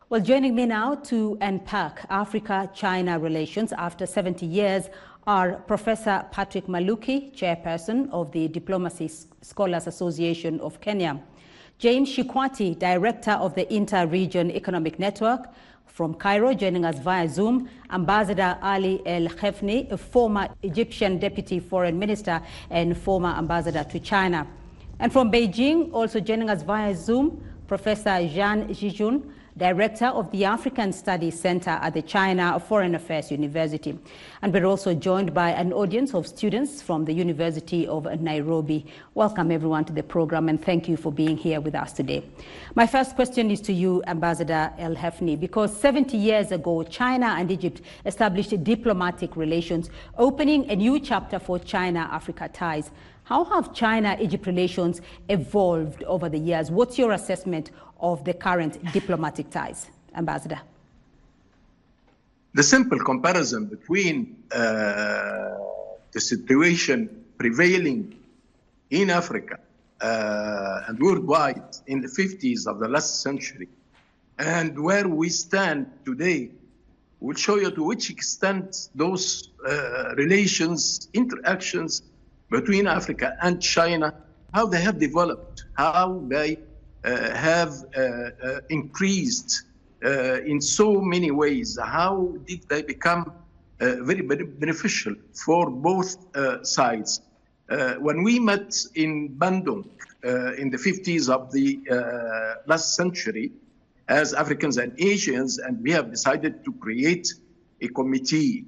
Well, joining me now to unpack Africa-China relations after 70 years are Professor Patrick Maluki, Chairperson of the Diplomacy Scholars Association of Kenya, Jane Shikwati, Director of the Inter-Region Economic Network, from Cairo, joining us via Zoom, Ambassador Ali El-Khefni, a former Egyptian Deputy Foreign Minister and former ambassador to China. And from Beijing, also joining us via Zoom, Professor Zhang Zhijun, Director of the African Studies Center at the China Foreign Affairs University. And we're also joined by an audience of students from the University of Nairobi. Welcome everyone to the program, and thank you for being here with us today. My first question is to you, Ambassador El-Khefni, because 70 years ago, China and Egypt established diplomatic relations, opening a new chapter for China-Africa ties. How have China-Egypt relations evolved over the years? What's your assessment of the current diplomatic ties, Ambassador? The simple comparison between the situation prevailing in Africa and worldwide in the 50s of the last century and where we stand today will show you to which extent those relations, interactions between Africa and China, how they have developed, how they have increased in so many ways. How did they become very beneficial for both sides? When we met in Bandung in the 50s of the last century as Africans and Asians, and we have decided to create a committee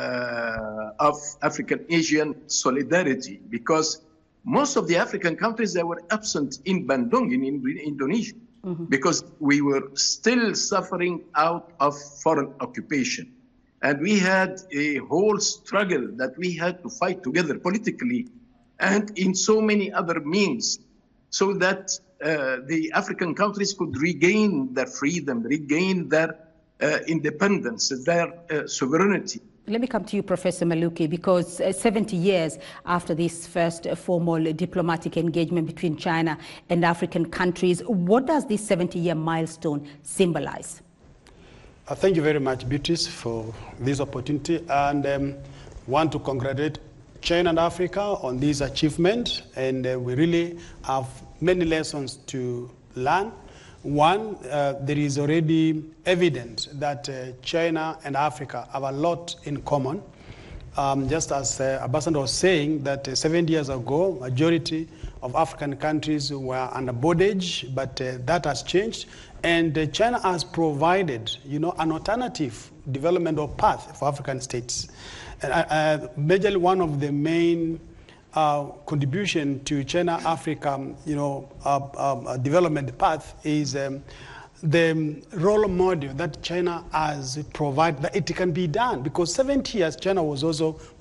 of African-Asian solidarity, because most of the African countries that were absent in Bandung, in Indonesia, because we were still suffering out of foreign occupation. And we had a whole struggle that we had to fight together politically and in so many other means, so that the African countries could regain their freedom, regain their independence, their sovereignty. Let me come to you, Professor Maluki, because 70 years after this first formal diplomatic engagement between China and African countries, what does this 70-year milestone symbolize? Thank you very much, Beatrice, for this opportunity, and want to congratulate China and Africa on this achievement, and we really have many lessons to learn. One, there is already evidence that China and Africa have a lot in common. Just as Ambassador was saying, that 70 years ago, majority of African countries were under bondage, but that has changed. And China has provided, an alternative developmental path for African states. And majorly one of the main contribution to China-Africa, development path is the role model that China has provided, that it can be done. Because 70 years, China was also